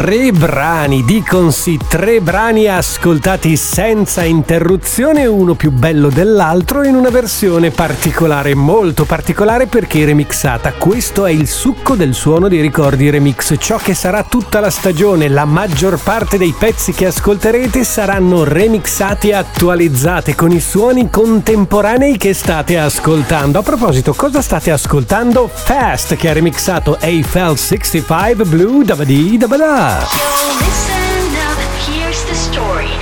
3 brani, diconsi 3 brani ascoltati senza interruzione, uno più bello dell'altro in una versione particolare, molto particolare perché remixata. Questo è il succo del Suono dei Ricordi Remix, ciò che sarà tutta la stagione. La maggior parte dei pezzi che ascolterete saranno remixati e attualizzati con i suoni contemporanei che state ascoltando. A proposito, cosa state ascoltando? Fast, che ha remixato Eiffel 65 Blue Dabadi Dabada. Yo, listen up, here's the story.